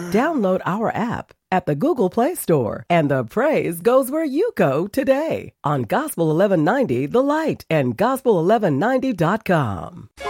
Download our app at the Google Play Store, and the praise goes where you go today on Gospel 1190 The Light and Gospel1190.com.